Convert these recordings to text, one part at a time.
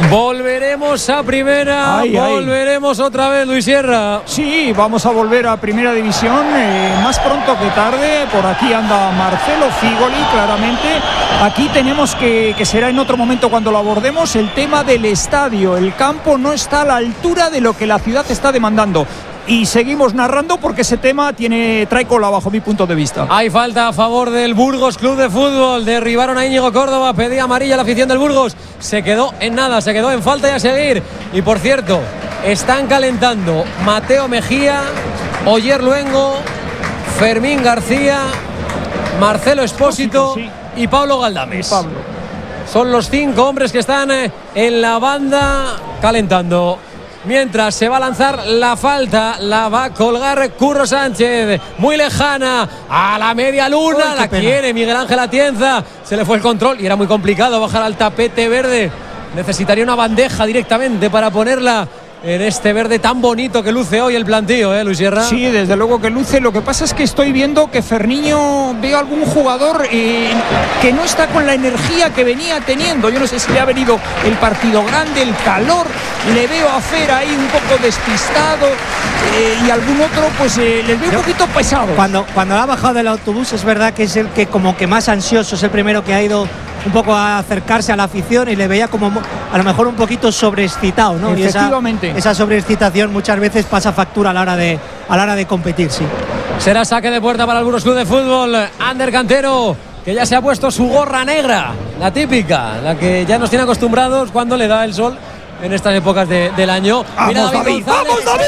Volveremos a primera, volveremos otra vez, Luis Sierra. Sí, vamos a volver a primera división, más pronto que tarde. Por aquí anda Marcelo Figoli, claramente. Aquí tenemos que será en otro momento cuando lo abordemos, el tema del estadio. El campo no está a la altura de lo que la ciudad está demandando. Y seguimos narrando porque ese tema trae cola bajo mi punto de vista. Hay falta a favor del Burgos Club de Fútbol. Derribaron a Íñigo Córdoba, pedía amarilla la afición del Burgos. Se quedó en nada, se quedó en falta y a seguir. Y por cierto, están calentando Mateo Mejía, Oyer Luengo, Fermín García, Marcelo Espósito y Pablo Galdames. Son los 5 hombres que están en la banda calentando. Mientras se va a lanzar la falta, la va a colgar Curro Sánchez, muy lejana, a la media luna, la quiere Miguel Ángel Atienza, se le fue el control y era muy complicado bajar al tapete verde, necesitaría una bandeja directamente para ponerla en este verde tan bonito que luce hoy el plantío, Luis Sierra. Sí, desde luego que luce. Lo que pasa es que estoy viendo que Ferniño, veo algún jugador que no está con la energía que venía teniendo. Yo no sé si le ha venido el partido grande, el calor. Le veo a Fer ahí un poco despistado y algún otro pues les veo un poquito pesado. Cuando ha bajado del autobús es verdad que es el que como que más ansioso, es el primero que ha ido un poco a acercarse a la afición y le veía como a lo mejor un poquito sobreexcitado, ¿no? Efectivamente. Y esa sobreexcitación muchas veces pasa factura a la hora de competir, sí. Será saque de puerta para el Burgos Club de Fútbol. Ander Cantero, que ya se ha puesto su gorra negra, la típica, la que ya nos tiene acostumbrados cuando le da el sol en estas épocas del año. Mira David, ¡vamos David!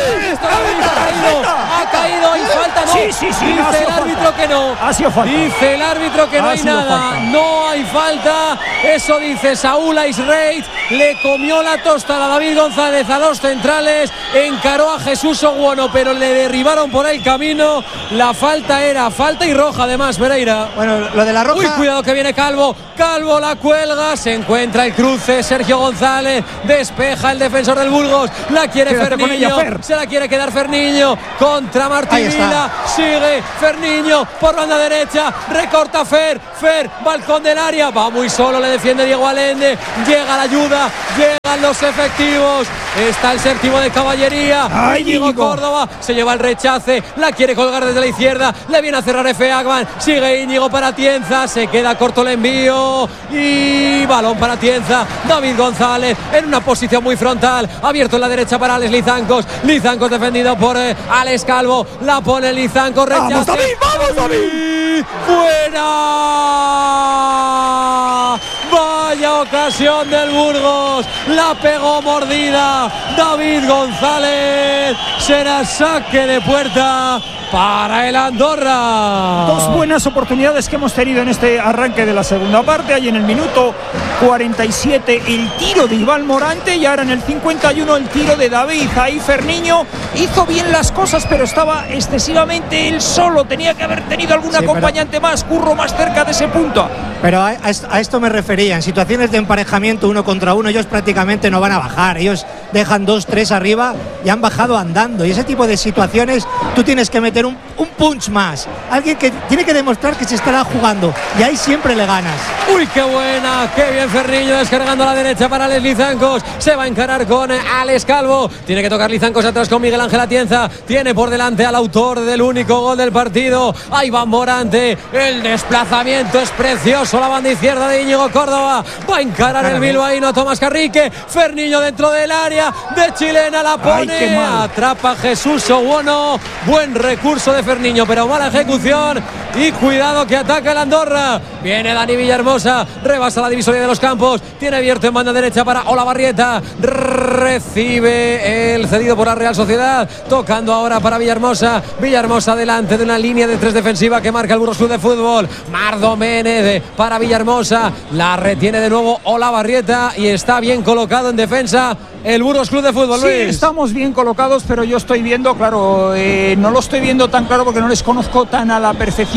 Ha caído y falta, no. Sí, dice el árbitro que no. Ha sido falta. Dice el árbitro que no hay nada. Falta. No hay falta. Eso dice Saúl Aisreit. Le comió la tostada a David González a los centrales. Encaró a Jesús Oguono, pero le derribaron por el camino. La falta era falta y roja, además, Pereira. Bueno, lo de la roja. Uy, cuidado que viene Calvo. Calvo la cuelga. Se encuentra el cruce. Sergio González despeja el defensor del Burgos. La quiere Ferniño. Se la quiere quedar Ferniño contra Martín Vila. Sigue Ferniño por banda derecha. Recorta Fer. Balcón del área. Va muy solo. Le defiende Diego Allende. Llega la ayuda. Llegan los efectivos. Está el séptimo de caballería. Íñigo Córdoba se lleva el rechace. La quiere colgar desde la izquierda. Le viene a cerrar Efe Agban. Sigue Íñigo para Atienza. Se queda corto el envío. Y balón para Atienza. David González en una posición muy frontal. Abierto en la derecha para Alex Lizancos. Lizancos defendido por Alex Calvo. La pone Lizancos. Rechace. ¡Vamos David! ¡Fuera! Vaya ocasión del Burgos. La pegó mordida David González. Será saque de puerta para el Andorra. Dos buenas oportunidades que hemos tenido en este arranque de la segunda parte. Ahí en el minuto 47 el tiro de Iván Morante y ahora en el 51 el tiro de David. Ahí Ferniño hizo bien las cosas, pero estaba excesivamente él solo. Tenía que haber tenido algún acompañante más, Curro más cerca de ese punto. Pero a esto me refería. En situaciones de emparejamiento 1 contra 1 ellos prácticamente no van a bajar. Ellos dejan 2-3 arriba y han bajado andando. Y ese tipo de situaciones tú tienes que meter un punch más. Alguien que tiene que demostrar que se estará jugando. Y ahí siempre le ganas. Uy, qué buena, qué bien Ferniño descargando a la derecha para Alex Lizancos. Se va a encarar con Alex Calvo. Tiene que tocar Lizancos atrás con Miguel Ángel Atienza. Tiene por delante al autor del único gol del partido. Ahí va Morante. El desplazamiento es precioso. La banda izquierda de Íñigo Córdoba. Va a encarar el bilbaíno Tomás Carrique. Ferniño dentro del área. De chilena la pone. Atrapa Jesús Oguono. Buen recurso de Ferniño, pero mala ejecución. Y cuidado que ataca el Andorra. Viene Dani Villahermosa. Rebasa la divisoria de los campos. Tiene abierto en banda derecha para Olavarrieta. Recibe el cedido por la Real Sociedad. Tocando ahora para Villahermosa. Villahermosa delante de una línea de 3 defensiva que marca el Burgos Club de Fútbol. Mardo Ménez para Villahermosa. La retiene de nuevo Olavarrieta y está bien colocado en defensa el Burgos Club de Fútbol. Sí, Luis, estamos bien colocados, pero yo estoy viendo, claro, no lo estoy viendo tan claro porque no les conozco tan a la perfección.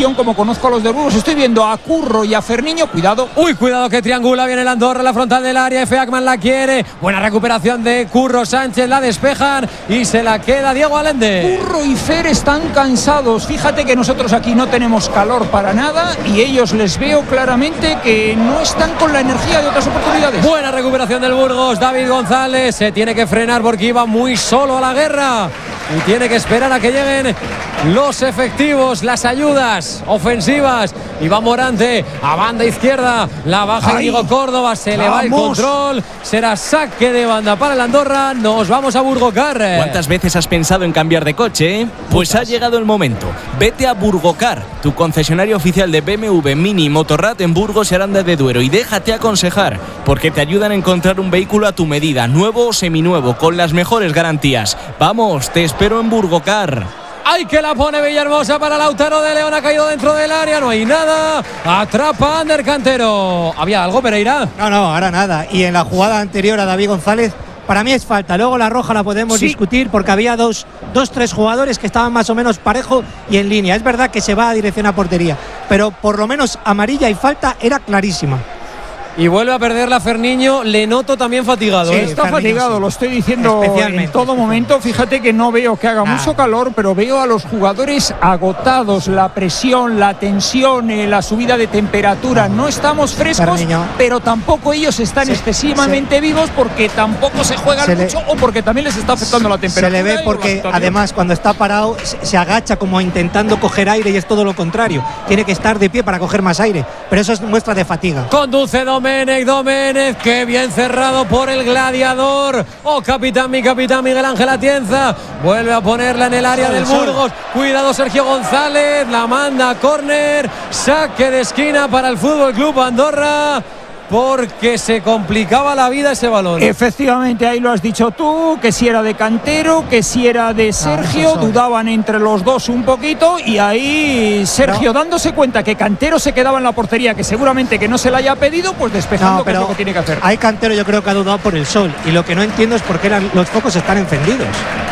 posición como conozco a los de Burgos. Estoy viendo a Curro y a Ferniño, cuidado. Uy, cuidado que triangula, viene el Andorra en la frontal del área, F. Ackman la quiere, buena recuperación de Curro Sánchez, la despejan y se la queda Diego Allende. Curro y Fer están cansados, fíjate que nosotros aquí no tenemos calor para nada y ellos les veo claramente que no están con la energía de otras oportunidades. Buena recuperación del Burgos, David González se tiene que frenar porque iba muy solo a la guerra y tiene que esperar a que lleguen los efectivos, las ayudas ofensivas. Iván Morante a banda izquierda, la baja Íñigo Córdoba, se le va el control, será saque de banda para el Andorra. Nos vamos a Burgocar. ¿Cuántas veces has pensado en cambiar de coche? Pues ha llegado el momento. Vete a Burgocar, tu concesionario oficial de BMW, Mini y Motorrad en Burgos y Aranda de Duero, y déjate aconsejar, porque te ayudan a encontrar un vehículo a tu medida, nuevo o seminuevo, con las mejores garantías. Vamos, te espero en Burgocar. ¡Ay, que la pone Villahermosa para Lautaro de León! Ha caído dentro del área, no hay nada. Atrapa Ander Cantero. ¿Había algo, Pereira? No, ahora nada. Y en la jugada anterior a David González, para mí es falta. Luego la roja la podemos discutir porque había tres jugadores que estaban más o menos parejo y en línea. Es verdad que se va a dirección a portería, pero por lo menos amarilla y falta era clarísima. Y vuelve a perder la Ferniño, le noto también fatigado. Sí, está fatigado, sí. Lo estoy diciendo en todo momento. Fíjate que no veo que haga mucho calor, pero veo a los jugadores agotados, la presión, la tensión, la subida de temperatura. No estamos frescos, pero tampoco ellos están excesivamente vivos porque tampoco se juegan mucho o porque también les está afectando la temperatura. Se le ve porque además cuando está parado se agacha como intentando coger aire y es todo lo contrario. Tiene que estar de pie para coger más aire, pero eso es muestra de fatiga. Conduce Domenech, qué bien cerrado por el gladiador. Oh, mi capitán Miguel Ángel Atienza. Vuelve a ponerla en el área del Burgos. Cuidado Sergio González, la manda a córner. Saque de esquina para el Fútbol Club Andorra, porque se complicaba la vida ese balón. Efectivamente, ahí lo has dicho tú, que si era de Cantero, que si era de Sergio, dudaban entre los dos un poquito y ahí Sergio dándose cuenta que Cantero se quedaba en la portería, que seguramente que no se la haya pedido, pues despejando, que es lo que tiene que hacer. Ahí Cantero yo creo que ha dudado por el sol y lo que no entiendo es por qué los focos están encendidos.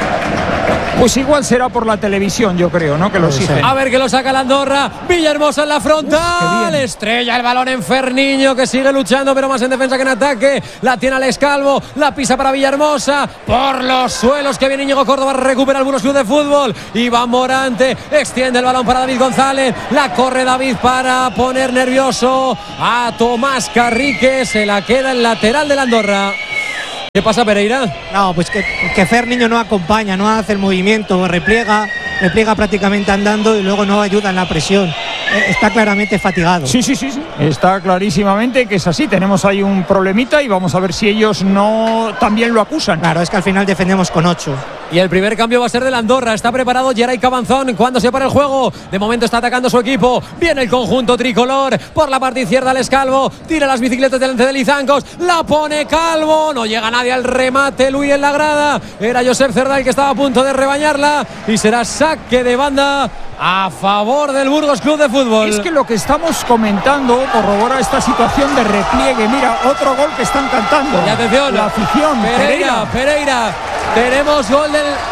Pues igual será por la televisión, yo creo, ¿no? Que lo exigen. A ver que lo saca la Andorra. Villahermosa en la frontal. Estrella el balón en Ferniño, que sigue luchando, pero más en defensa que en ataque. La tiene Alex Calvo. La pisa para Villahermosa. Por los suelos que viene Íñigo Córdoba. Recupera el Burgos Club de Fútbol. Iván Morante extiende el balón para David González. La corre David para poner nervioso a Tomás Carrique. Se la queda el lateral de la Andorra. ¿Qué pasa, Pereira? No, pues que Ferniño no acompaña, no hace el movimiento, repliega prácticamente andando y luego no ayuda en la presión. Está claramente fatigado. Sí. Está clarísimamente que es así. Tenemos ahí un problemita y vamos a ver si ellos no también lo acusan. Claro, es que al final defendemos con 8. Y el primer cambio va a ser del Andorra. Está preparado Geray Cabanzón cuando se para el juego. De momento está atacando su equipo. Viene el conjunto tricolor. Por la parte izquierda Alex Calvo. Tira las bicicletas delante de Lizancos. La pone Calvo. No llega nadie al remate. Luis en la grada. Era Josep Cerdá el que estaba a punto de rebañarla. Y será saque de banda a favor del Burgos Club de Fútbol. Es que lo que estamos comentando corrobora esta situación de repliegue. Mira, otro gol que están cantando. Y atención, la afición. Pereira. Tenemos gol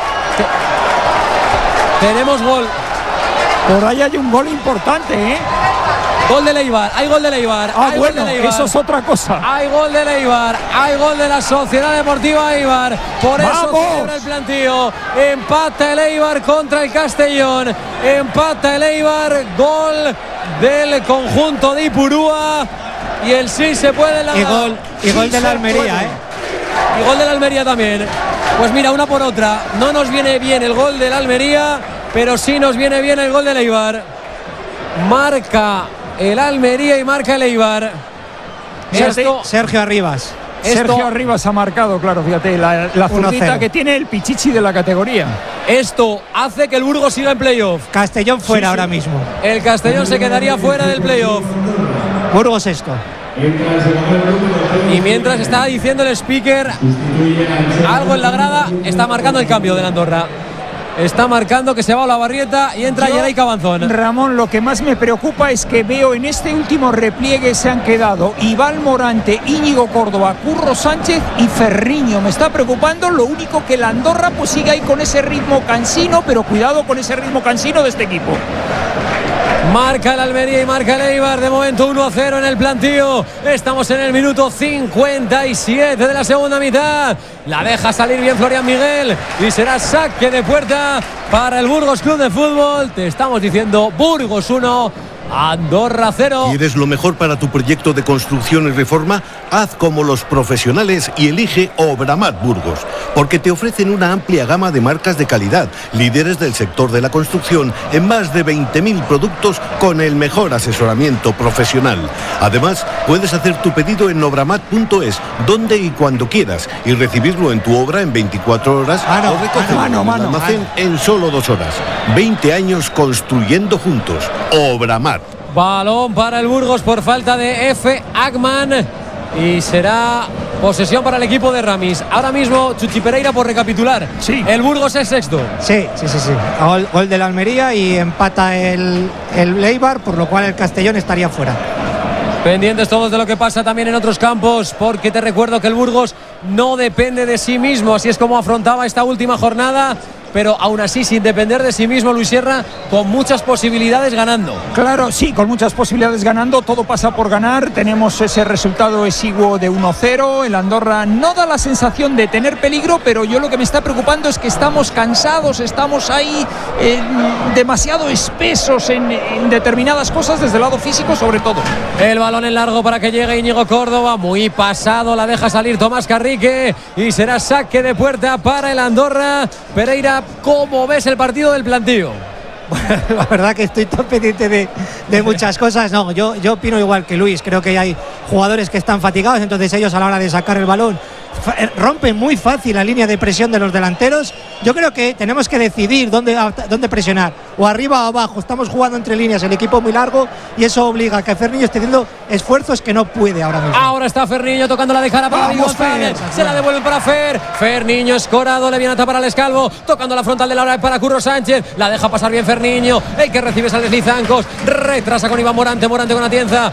Tenemos gol. Por ahí hay un gol importante, ¿eh? Gol de Leibar, hay gol de Leibar. Hay bueno, gol de Leibar. Eso es otra cosa. Hay gol de Leibar, hay gol de la Sociedad Deportiva Eibar. Por eso celebra el plantío. Empata el Eibar contra el Castellón. Empata el Eibar, gol del conjunto de Ipurúa. Y el sí se puede en la y gol de la Almería, Y gol de la Almería también. Pues mira, una por otra. No nos viene bien el gol de la Almería, pero sí nos viene bien el gol de Eibar. Marca el Almería y marca el Eibar. Sergio Arribas. Sergio Arribas ha marcado, claro, fíjate, la zurdita que tiene el pichichi de la categoría. Esto hace que el Burgos siga en playoff. Castellón fuera ahora mismo. El Castellón se quedaría fuera del playoff. Burgos esto. Y mientras está diciendo el speaker algo en la grada, está marcando el cambio de la Andorra. Está marcando que se va a la Barrieta y entra Geray Cabanzón. Ramón, lo que más me preocupa es que veo en este último repliegue se han quedado Iván Morante, Íñigo Córdoba, Curro Sánchez y Ferriño. Me está preocupando, lo único que la Andorra pues sigue ahí con ese ritmo cansino, pero cuidado con ese ritmo cansino de este equipo. Marca el Almería y marca el Eibar. De momento 1-0 en el plantío. Estamos en el minuto 57 de la segunda mitad. La deja salir bien Florian Miguel y será saque de puerta para el Burgos Club de Fútbol. Te estamos diciendo Burgos 1, Andorra 0. ¿Quieres lo mejor para tu proyecto de construcción y reforma? Haz como los profesionales y elige Obramat Burgos, porque te ofrecen una amplia gama de marcas de calidad, líderes del sector de la construcción en más de 20.000 productos con el mejor asesoramiento profesional. Además, puedes hacer tu pedido en obramat.es, donde y cuando quieras, y recibirlo en tu obra en 24 horas o recogerlo en el almacén en solo 2 horas. 20 años construyendo juntos. Obramat. Balón para el Burgos por falta de F. Agman y será posesión para el equipo de Ramis. Ahora mismo Chuchi Pereira, por recapitular, sí, el Burgos es sexto. Sí. Gol del Almería y empata el Eibar, por lo cual el Castellón estaría fuera. Pendientes todos de lo que pasa también en otros campos, porque te recuerdo que el Burgos no depende de sí mismo, así es como afrontaba esta última jornada, pero aún así sin depender de sí mismo, Luis Sierra, con muchas posibilidades ganando. Claro, sí, con muchas posibilidades ganando, todo pasa por ganar. Tenemos ese resultado exiguo de 1-0. El Andorra no da la sensación de tener peligro, pero yo lo que me está preocupando es que estamos cansados, estamos ahí demasiado espesos en determinadas cosas, desde el lado físico sobre todo. El balón en largo para que llegue Íñigo Córdoba, muy pasado, la deja salir Tomás Carrique y será saque de puerta para el Andorra. Pereira, ¿cómo ves el partido del plantío? Bueno, la verdad que estoy tan pendiente de muchas cosas. No, yo opino igual que Luis. Creo que hay jugadores que están fatigados, entonces ellos a la hora de sacar el balón rompen muy fácil la línea de presión de los delanteros. Yo creo que tenemos que decidir dónde presionar, o arriba o abajo. Estamos jugando entre líneas, el equipo muy largo, y eso obliga a que Ferniño esté haciendo esfuerzos que no puede ahora mismo. Ahora está Ferniño tocando la de cara para David González, se la devuelven para Ferniño escorado, le viene a tapar al Escalvo, tocando la frontal de la hora para Curro Sánchez, la deja pasar bien Ferniño, el que recibe es Leslie Zancos, retrasa con Iván Morante con Atienza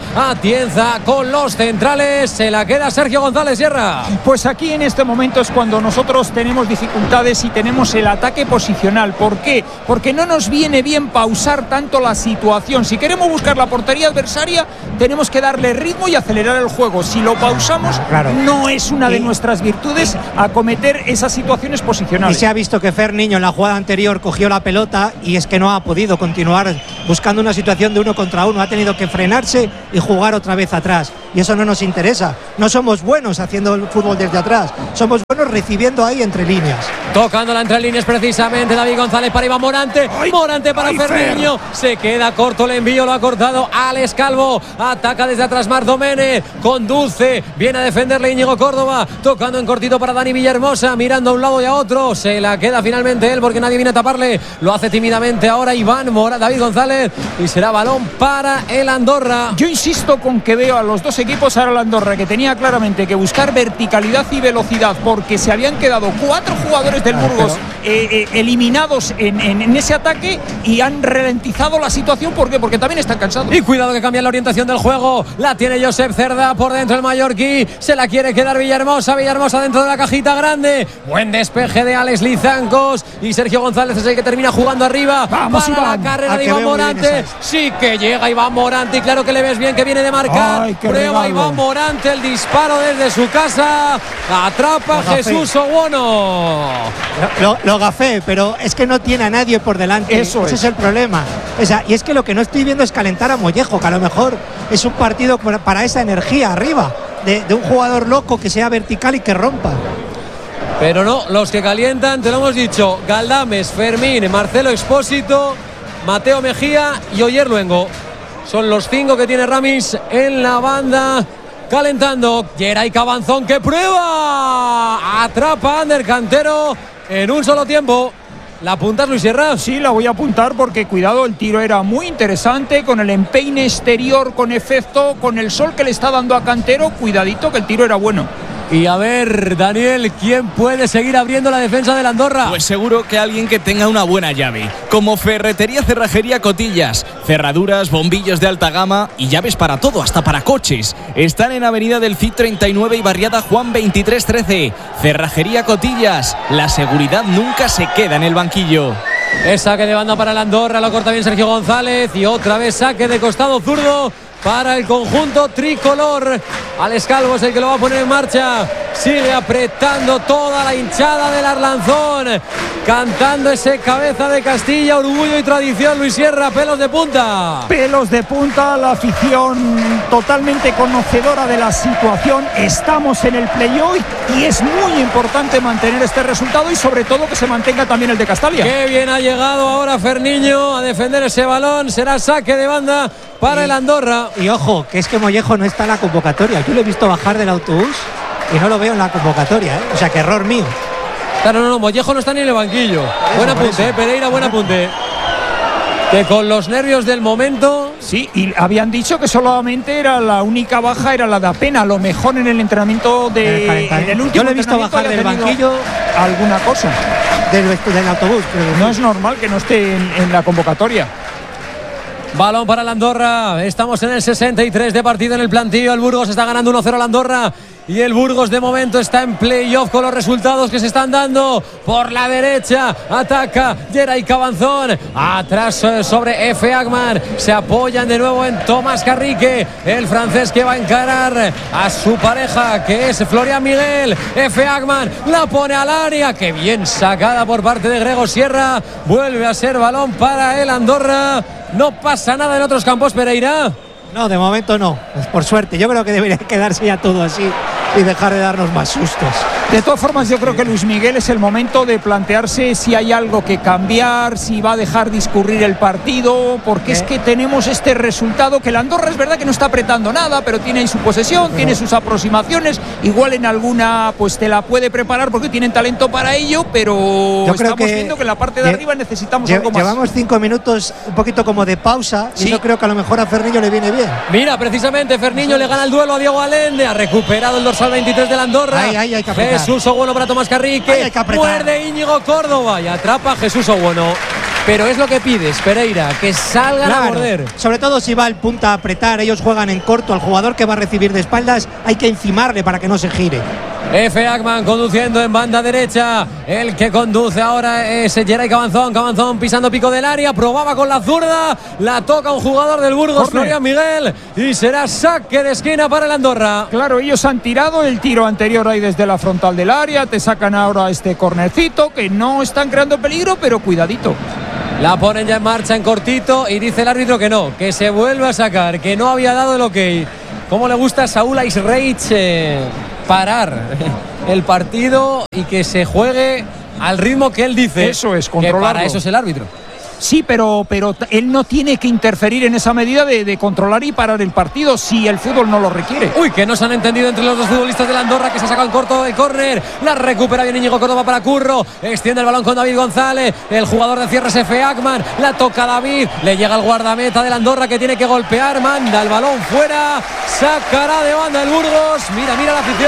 con los centrales, se la queda Sergio González Sierra. Pues aquí en este momento es cuando nosotros tenemos dificultades y tenemos el ataque posicional. ¿Por qué? Porque no nos viene bien pausar tanto la situación. Si queremos buscar la portería adversaria, tenemos que darle ritmo y acelerar el juego. Si lo pausamos, no es una de nuestras virtudes acometer esas situaciones posicionales. Y se ha visto que Ferniño en la jugada anterior cogió la pelota y es que no ha podido continuar buscando una situación de 1 contra 1. Ha tenido que frenarse y jugar otra vez atrás. Y eso no nos interesa. No somos buenos haciendo el fútbol desde atrás. Somos buenos recibiendo ahí entre líneas. Tocando la entre líneas precisamente David González para Iván Morante. Morante para Ferniño. Se queda corto el envío, lo ha cortado Alex Calvo. Ataca desde atrás Mardomene. Conduce. Viene a defenderle Íñigo Córdoba. Tocando en cortito para Dani Villahermosa. Mirando a un lado y a otro. Se la queda finalmente él porque nadie viene a taparle. Lo hace tímidamente ahora David González. Y será balón para el Andorra. Yo insisto con que veo a los dos equipos, ahora el Andorra, que tenía claramente que buscar verticalidad y velocidad, porque se habían quedado 4 jugadores del Burgos eliminados en ese ataque y han ralentizado la situación. ¿Por qué? Porque también están cansados. Y cuidado que cambia la orientación del juego. La tiene Josep Cerda por dentro el mallorquí. Se la quiere quedar Villahermosa dentro de la cajita grande. Buen despeje de Alex Lizancos y Sergio González es el que termina jugando arriba. Vamos, para Iván, la carrera de Iván Morante. Sí que llega Iván Morante y claro que le ves bien que viene de marcar. Prueba Iván Morante el disparo desde su casa. Atrapa Jesús Owono. Lo gafé, pero es que no tiene a nadie por delante. Ese es el problema. Y es que lo que no estoy viendo es calentar a Mollejo, que a lo mejor es un partido para esa energía arriba, de un jugador loco que sea vertical y que rompa. Pero no, los que calientan, te lo hemos dicho, Galdames, Fermín, Marcelo Expósito, Mateo Mejía y Oyer Luengo. Son los 5 que tiene Ramis en la banda. Calentando, Geray Cabanzón que prueba. Atrapa a Ander Cantero en un solo tiempo. ¿La apuntas, Luis Sierra? Sí, la voy a apuntar porque, cuidado, el tiro era muy interesante, con el empeine exterior, con efecto, con el sol que le está dando a Cantero. Cuidadito que el tiro era bueno. Y a ver, Daniel, ¿quién puede seguir abriendo la defensa del Andorra? Pues seguro que alguien que tenga una buena llave, como Ferretería Cerrajería Cotillas. Cerraduras, bombillos de alta gama y llaves para todo, hasta para coches. Están en Avenida del Cid 39 y Barriada Juan 2313. Cerrajería Cotillas, la seguridad nunca se queda en el banquillo. Es saque de banda para el Andorra, lo corta bien Sergio González y otra vez saque de costado zurdo para el conjunto tricolor. Alex Calvo es el que lo va a poner en marcha. Sigue apretando toda la hinchada del Arlanzón, cantando ese Cabeza de Castilla, orgullo y tradición. Luis Sierra, pelos de punta. Pelos de punta, la afición totalmente conocedora de la situación. Estamos en el playoff y es muy importante mantener este resultado y sobre todo que se mantenga también el de Castalia. Qué bien ha llegado ahora Ferniño a defender ese balón. Será saque de banda para el Andorra. Y ojo, que es que Mollejo no está en la convocatoria. Yo lo he visto bajar del autobús y no lo veo en la convocatoria, ¿eh? O sea, que error mío. Claro, no, Mollejo no está ni en el banquillo. Buen apunte, Pereira, buen apunte. Que con los nervios del momento. Sí, y habían dicho que solamente era la única baja, era la de Apena. A lo mejor en el entrenamiento del último. Yo lo he visto bajar del banquillo. Alguna cosa. Del autobús. No es normal que no esté en la convocatoria. Balón para el Andorra. Estamos en el 63 de partido en el plantillo. El Burgos está ganando 1-0 al Andorra. Y el Burgos de momento está en playoff con los resultados que se están dando. Por la derecha ataca Geray Cabanzón. Atrás sobre Efe Agman. Se apoyan de nuevo en Tomás Carrique, el francés que va a encarar a su pareja, que es Florian Miguel. Efe Agman la pone al área. Qué bien sacada por parte de Grego Sierra. Vuelve a ser balón para el Andorra. No pasa nada en otros campos, Pereira. No, de momento no, pues por suerte. Yo creo que debería quedarse ya todo así y dejar de darnos más sustos. De todas formas, yo creo que Luis Miguel es el momento de plantearse si hay algo que cambiar, si va a dejar discurrir el partido, porque es que tenemos este resultado que el Andorra es verdad que no está apretando nada, pero tiene ahí su posesión, tiene sus aproximaciones, igual en alguna pues te la puede preparar porque tienen talento para ello, pero yo creo estamos viendo que en la parte de arriba necesitamos algo más. Llevamos 5 minutos un poquito como de pausa, sí. Y yo creo que a lo mejor a Ferniño le viene bien. Mira, precisamente Ferniño le gana el duelo a Diego Allende, ha recuperado el dorsal 23 del Andorra. Hay que apretar. Jesús Obueno para Tomás Carrique, muerde Íñigo Córdoba y atrapa a Jesús Obueno. Pero es lo que pides, Pereira, que salgan a morder. Sobre todo si va el punta a apretar, ellos juegan en corto, al jugador que va a recibir de espaldas hay que encimarle para que no se gire. Efe Agman conduciendo en banda derecha. El que conduce ahora es Geray Cabanzón. Cabanzón pisando pico del área. Probaba con la zurda. La toca un jugador del Burgos, Florian Miguel. Y será saque de esquina para el Andorra. Claro, ellos han tirado el tiro anterior ahí desde la frontal del área. Te sacan ahora este cornercito que no están creando peligro, pero cuidadito. La ponen ya en marcha en cortito y dice el árbitro que no, que se vuelve a sacar, que no había dado el ok. ¿Cómo le gusta a Saúl Aisreich parar el partido y que se juegue al ritmo que él dice? Eso es, controlarlo. Que para eso es el árbitro. Sí, pero él no tiene que interferir en esa medida de controlar y parar el partido si el fútbol no lo requiere. Uy, que no se han entendido entre los dos futbolistas del Andorra, que se ha sacado en corto de córner. La recupera bien Íñigo Córdoba para Curro. Extiende el balón con David González. El jugador de cierre es Efe Agman. La toca David. Le llega el guardameta del Andorra que tiene que golpear. Manda el balón fuera. Sacará de banda el Burgos. Mira la afición.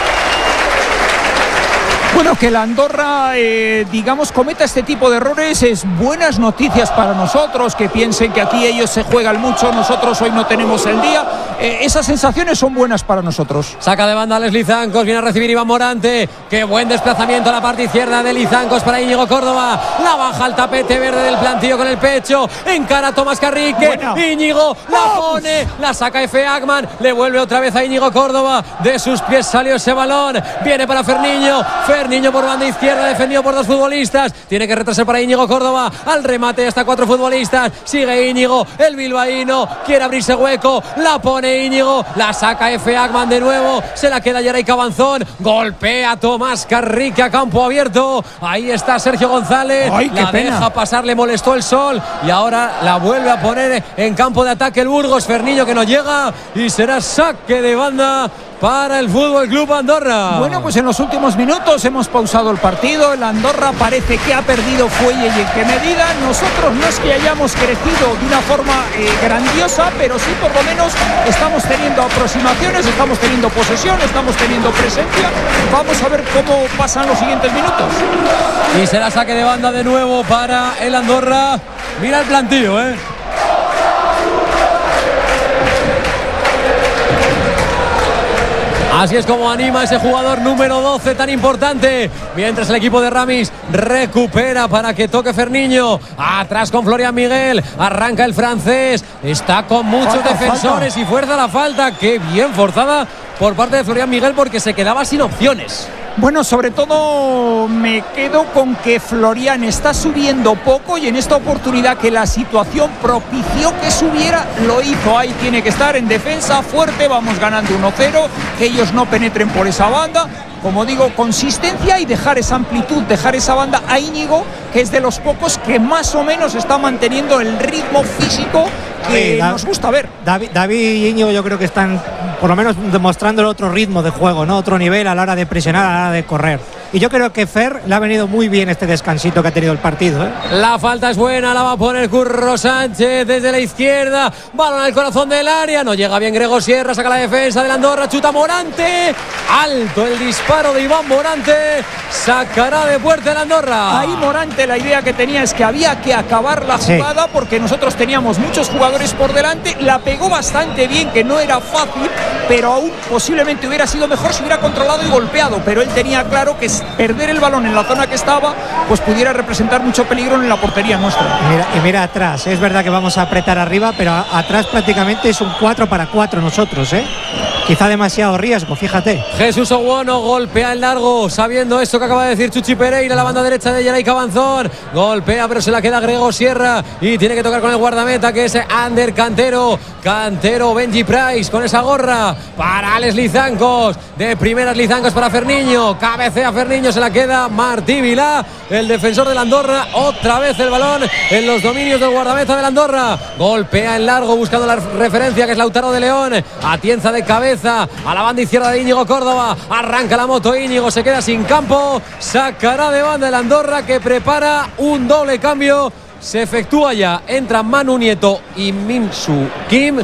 Bueno, que la Andorra, digamos, cometa este tipo de errores es buenas noticias para nosotros, que piensen que aquí ellos se juegan mucho, nosotros hoy no tenemos el día. Esas sensaciones son buenas para nosotros. Saca de banda Leslie Zancos, viene a recibir Iván Morante. Qué buen desplazamiento a la parte izquierda de Lizancos para Íñigo Córdoba. La baja al tapete verde del plantillo con el pecho. Encara a Tomás Carrique. Buena. Íñigo la pone, la saca Efe Agman. Le vuelve otra vez a Íñigo Córdoba. De sus pies salió ese balón. Viene para Ferniño. Ferniño por banda izquierda, defendido por dos futbolistas. Tiene que retrasar para Íñigo Córdoba. Al remate hasta 4 futbolistas. Sigue Íñigo, el bilbaíno. Quiere abrirse hueco. La pone Íñigo. La saca Efe Agman de nuevo. Se la queda Geray Cabanzón. Golpea a Tomás Carrique a campo abierto. Ahí está Sergio González. Ay, la deja pasar, le molestó el sol. Y ahora la vuelve a poner en campo de ataque el Burgos. Ferniño que no llega. Y será saque de banda para el Fútbol Club Andorra. Bueno, pues en los últimos minutos hemos pausado el partido. El Andorra parece que ha perdido fuelle y en qué medida. Nosotros no es que hayamos crecido de una forma grandiosa, pero sí por lo menos estamos teniendo aproximaciones, estamos teniendo posesión, estamos teniendo presencia. Vamos a ver cómo pasan los siguientes minutos. Y será saque de banda de nuevo para el Andorra. Mira el plantillo, Así es como anima ese jugador número 12 tan importante. Mientras el equipo de Ramis recupera para que toque Ferniño. Atrás con Florian Miguel. Arranca el francés. Está con muchos defensores y fuerza la falta. Qué bien forzada por parte de Florian Miguel porque se quedaba sin opciones. Bueno, sobre todo me quedo con que Florian está subiendo poco y en esta oportunidad que la situación propició que subiera, lo hizo. Ahí tiene que estar en defensa fuerte, vamos ganando 1-0, que ellos no penetren por esa banda. Como digo, consistencia y dejar esa amplitud, dejar esa banda a Íñigo, que es de los pocos que más o menos está manteniendo el ritmo físico que nos gusta ver. David y Íñigo yo creo que están por lo menos demostrando el otro ritmo de juego, ¿no? Otro nivel a la hora de presionar, a la hora de correr. Y yo creo que Fer le ha venido muy bien este descansito que ha tenido el partido, ¿eh? La falta es buena, la va a poner Curro Sánchez desde la izquierda. Balón al corazón del área, no llega bien Grego Sierra, saca la defensa del Andorra, chuta Morante. Alto el disparo de Iván Morante, sacará de puerta el Andorra. Ahí Morante, la idea que tenía es que había que acabar la jugada porque nosotros teníamos muchos jugadores por delante. La pegó bastante bien, que no era fácil, pero aún posiblemente hubiera sido mejor si hubiera controlado y golpeado, pero él tenía claro que perder el balón en la zona que estaba pues pudiera representar mucho peligro en la portería nuestra. Mira atrás, es verdad que vamos a apretar arriba, pero atrás prácticamente es un 4-4 nosotros, ¿eh? Quizá demasiado riesgo, fíjate. Jesús Oguono golpea en largo, sabiendo esto que acaba de decir Chuchi Pereira, la banda derecha de Yeray Cabanzón. Golpea, pero se la queda Grego Sierra y tiene que tocar con el guardameta, que es Ander Cantero. Cantero, Benji Price con esa gorra para Alex Lizancos. De primeras Lizancos para Ferniño. Cabecea Ferniño, se la queda Martí Vilá, el defensor del Andorra. Otra vez el balón en los dominios del guardameta del Andorra. Golpea en largo buscando la referencia, que es Lautaro de León. Atienza de cabeza a la banda izquierda de Íñigo Córdoba. Arranca la moto Íñigo, se queda sin campo. Sacará de banda el Andorra, que prepara un doble cambio. Se efectúa ya, entran Manu Nieto y Minsu Kim.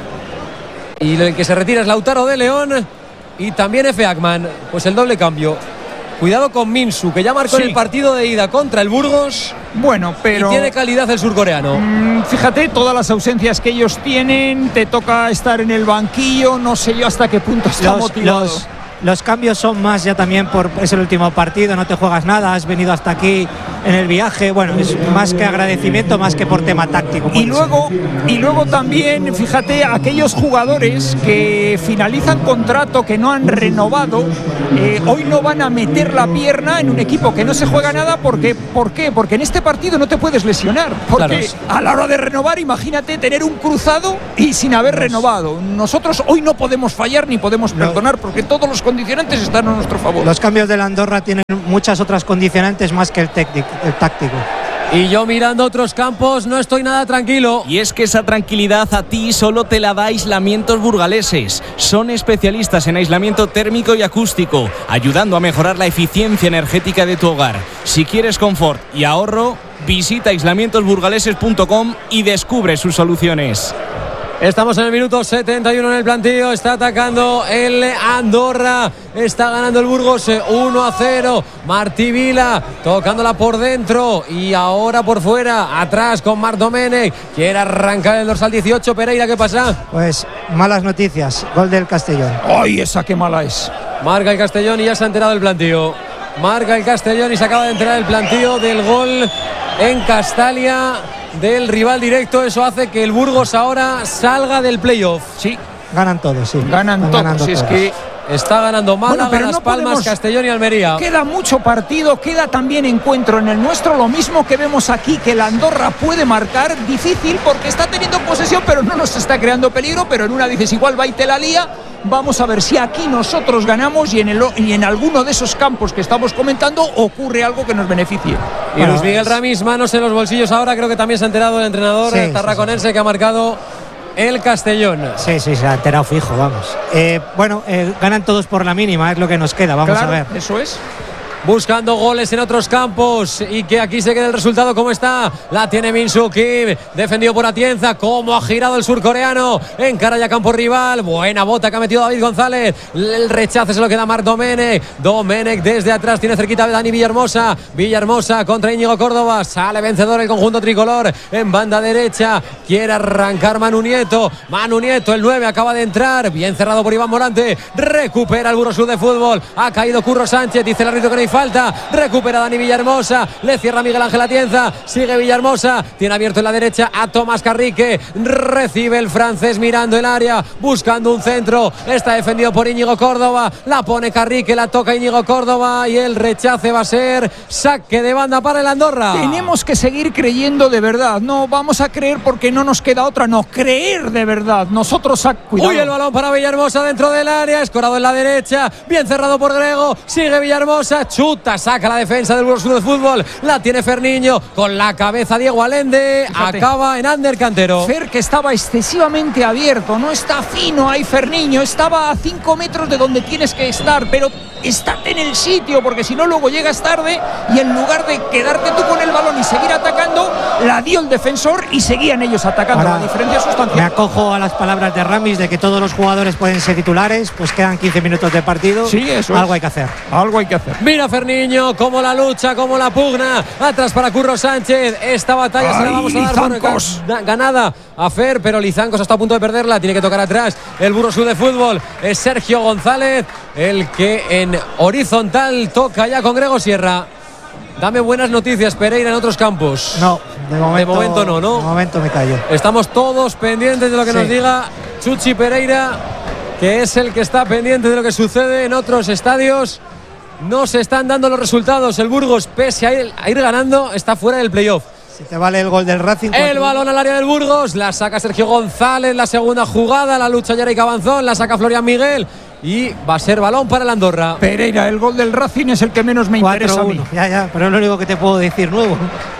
Y el que se retira es Lautaro de León y también Efe Akman. Pues el doble cambio. Cuidado con Minsu, que ya marcó en el partido de ida contra el Burgos. Bueno, pero y tiene calidad el surcoreano. Fíjate, todas las ausencias que ellos tienen, te toca estar en el banquillo, no sé yo hasta qué punto está motivado. Los cambios son más ya también es el último partido, no te juegas nada, has venido hasta aquí en el viaje, bueno, es más que agradecimiento, más que por tema táctico. Y luego también, fíjate, aquellos jugadores que finalizan contrato, que no han renovado, hoy no van a meter la pierna en un equipo que no se juega nada. ¿Por qué? Porque en este partido no te puedes lesionar, porque a la hora de renovar, imagínate tener un cruzado y sin haber renovado. Nosotros hoy no podemos fallar ni podemos perdonar, porque todos los condicionantes están a nuestro favor. Los cambios del Andorra tienen muchas otras condicionantes más que el táctico. Y yo mirando otros campos no estoy nada tranquilo. Y es que esa tranquilidad a ti solo te la da Aislamientos Burgaleses. Son especialistas en aislamiento térmico y acústico, ayudando a mejorar la eficiencia energética de tu hogar. Si quieres confort y ahorro, visita aislamientosburgaleses.com y descubre sus soluciones. Estamos en el minuto 71 en el plantío. Está atacando el Andorra. Está ganando el Burgos 1-0. Martí Vila tocándola por dentro y ahora por fuera. Atrás con Marc Domènech. Quiere arrancar el dorsal 18. Pereira, ¿qué pasa? Pues malas noticias. Gol del Castellón. ¡Ay, esa qué mala es! Marca el Castellón y ya se ha enterado el plantío. Marca el Castellón y se acaba de enterar el plantío del gol en Castalia del rival directo. Eso hace que el Burgos ahora salga del playoff. Sí, ganan todos, sí. Ganan todos. Si es que está ganando Málaga, pero Las Palmas, Castellón y Almería. Queda mucho partido, queda también encuentro en el nuestro. Lo mismo que vemos aquí, que el Andorra puede marcar. Difícil porque está teniendo posesión, pero no nos está creando peligro. Pero en una dices, igual va y te la lía. Vamos a ver si aquí nosotros ganamos y en alguno de esos campos que estamos comentando ocurre algo que nos beneficie. Y Luis Miguel Ramis, manos en los bolsillos ahora. Creo que también se ha enterado el entrenador tarraconense, que ha marcado el Castellón. Sí, se ha enterado fijo, vamos. Ganan todos por la mínima, es lo que nos queda, vamos a ver. Eso es. buscando goles en otros campos y que aquí se quede el resultado como está. La tiene Min Soo Kim, defendido por Atienza. Cómo ha girado el surcoreano, encara ya campo rival. Buena bota que ha metido David González. El rechace se lo queda Marc Domenech. Domenech desde atrás tiene cerquita de Dani Villahermosa. Villahermosa contra Íñigo Córdoba. Sale vencedor el conjunto tricolor en banda derecha. Quiere arrancar Manu Nieto. Manu Nieto, el 9, acaba de entrar. Bien cerrado por Iván Morante. Recupera el Burgos Club de Fútbol. Ha caído Curro Sánchez. Dice el árbitro que no hay falta. Recupera Dani Villahermosa. Le cierra Miguel Ángel Atienza. Sigue Villahermosa. Tiene abierto en la derecha a Tomás Carrique. Recibe el francés mirando el área. Buscando un centro. Está defendido por Íñigo Córdoba. La pone Carrique. La toca Íñigo Córdoba. Y el rechace va a ser saque de banda para el Andorra. Tenemos que seguir creyendo de verdad. No vamos a creer porque no nos queda otra. No, creer de verdad. Nosotros cuidado. Uy, el balón para Villahermosa dentro del área. Escorado en la derecha. Bien cerrado por Grego. Sigue Villahermosa. Chuta. Saca la defensa del Burgos Club de Fútbol. La tiene Ferniño. Con la cabeza Diego Allende. Fíjate. Acaba en Ander Cantero. Fer, que estaba excesivamente abierto. No está fino ahí Ferniño. Estaba a 5 metros de donde tienes que estar. Pero estate en el sitio, porque si no luego llegas tarde y en lugar de quedarte tú con el balón y seguir atacando, la dio el defensor y seguían ellos atacando. Ahora, la diferencia sustancial. Me acojo a las palabras de Ramis de que todos los jugadores pueden ser titulares, pues quedan 15 minutos de partido. Sí, eso algo es. hay que hacer. Algo hay que hacer. Mira Ferniño, cómo la lucha, cómo la pugna. Atrás para Curro Sánchez. Esta batalla se la vamos a dar por ganada a Fer, pero Lizancos está a punto de perderla. Tiene que tocar atrás el Burgos Club de Fútbol. Es Sergio González el que en horizontal toca ya con Grego Sierra. Dame buenas noticias, Pereira, en otros campos. No, de momento no, ¿no? De momento me callo. Estamos todos pendientes de lo que nos diga Chuchi Pereira, que es el que está pendiente de lo que sucede en otros estadios. No se están dando los resultados. El Burgos, pese a ir ganando, está fuera del playoff. Si te vale el gol del Racing. El balón al área del Burgos. La saca Sergio González. La segunda jugada. La lucha Yarey Cabanzón. La saca Florian Miguel. Y va a ser balón para el Andorra. Pereira, el gol del Racing es el que menos me interesa a mí. Ya, pero es lo único que te puedo decir nuevo.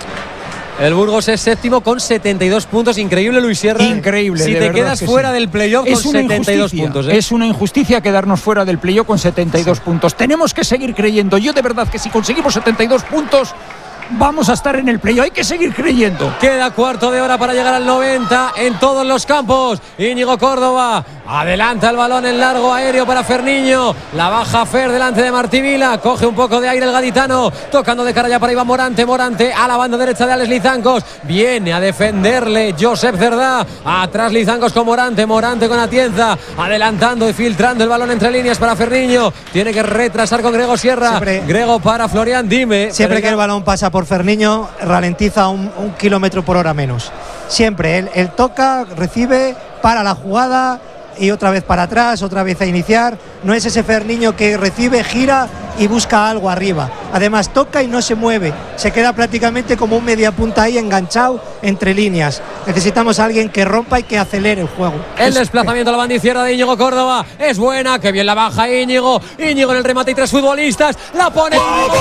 El Burgos es séptimo con 72 puntos. Increíble, Luis Sierra. Increíble. Si te quedas fuera del playoff con 72 puntos. Es una injusticia quedarnos fuera del playoff con 72 puntos. Tenemos que seguir creyendo. Yo de verdad que si conseguimos 72 puntos vamos a estar en el playoff. Hay que seguir creyendo. Queda cuarto de hora para llegar al 90 en todos los campos. Íñigo Córdoba adelanta el balón en largo aéreo para Ferniño. La baja Fer delante de Martí Vila. Coge un poco de aire el gaditano. Tocando de cara ya para Iván Morante. Morante a la banda derecha de Alex Lizancos. Viene a defenderle Josep Cerdá. Atrás Lizancos con Morante. Morante con Atienza. Adelantando y filtrando el balón entre líneas para Ferniño. Tiene que retrasar con Grego Sierra. Grego para Florian. Dime. Siempre que el balón pasa por Ferniño, ralentiza un kilómetro por hora menos. Siempre. Él toca, recibe, para la jugada y otra vez para atrás, otra vez a iniciar. No es ese Ferniño que recibe, gira y busca algo arriba. Además toca y no se mueve. Se queda prácticamente como un mediapunta ahí enganchado entre líneas. Necesitamos a alguien que rompa y que acelere el juego. El desplazamiento a la banda izquierda de Íñigo Córdoba es buena. Que bien la baja Íñigo. Íñigo en el remate y 3 futbolistas. La pone Íñigo.